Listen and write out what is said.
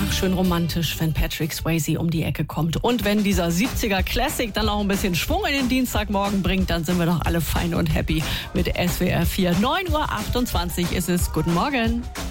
Ach, schön romantisch, wenn Patrick Swayze um die Ecke kommt. Und wenn dieser 70er Classic dann auch ein bisschen Schwung in den Dienstagmorgen bringt, dann sind wir doch alle fein und happy mit SWR 4. 9:28 Uhr ist es. Guten Morgen.